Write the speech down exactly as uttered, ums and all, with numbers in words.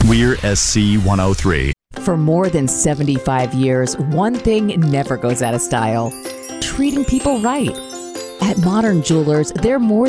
We're S C one oh three. For more than seventy-five years, one thing never goes out of style: treating people right. At Modern Jewelers, they're more